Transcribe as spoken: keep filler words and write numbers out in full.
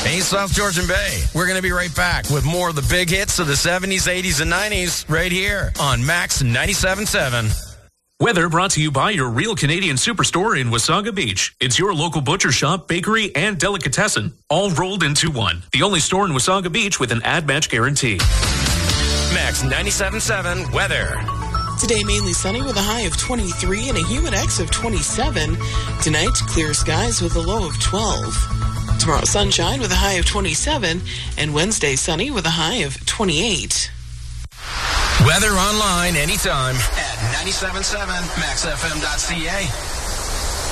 Hey, South Georgian Bay. We're going to be right back with more of the big hits of the seventies, eighties, and nineties right here on Max ninety-seven point seven. Weather brought to you by your Real Canadian Superstore in Wasaga Beach. It's your local butcher shop, bakery, and delicatessen, all rolled into one. The only store in Wasaga Beach with an ad match guarantee. Max ninety-seven point seven weather. Today, mainly sunny with a high of twenty-three and a humid X of twenty-seven. Tonight, clear skies with a low of twelve. Tomorrow, sunshine with a high of twenty-seven. And Wednesday, sunny with a high of twenty-eight. Weather online anytime at ninety-seven point seven max f m dot c a.